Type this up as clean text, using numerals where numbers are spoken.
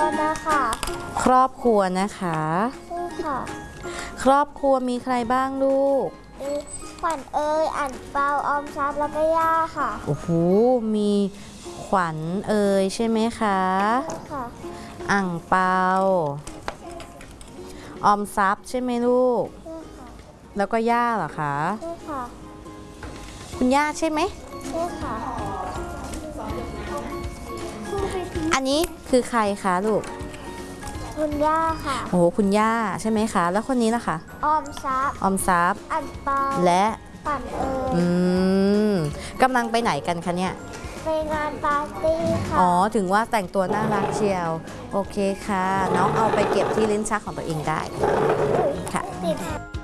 นะคะครอบครัวนะคะใช่ค่ะครอบครัวมีใครบ้างลูกมีขวัญเอ่ยอ่านเปาออมทรัพย์แล้วก็ย่าค่ะโอ้โหมีขวัญเอ่ยใช่ไหมคะใช่ค่ะอ่างเปาออมทรัพย์ใช่ไหมลูกใช่ค่ะแล้วก็ย่าเหรอคะใช่ค่ะคุณย่าใช่ไหมใช่ค่ะอันนี้คือใครคะลูกคุณย่าค่ะโอ้โหคุณย่าใช่ไหมคะ แล้วคนนี้ล่ะคะออมทรัพย์ออมทรัพย์อ่านเปาและขวัญเอ่ยอืมกำลังไปไหนกันคะเนี่ยไปงานปาร์ตี้ค่ะอ๋อถึงว่าแต่งตัวน่ารักเชียว โอเคค่ะ น้องเอาไปเก็บที่ลิ้นชักของตัวเองได้ค่ะติด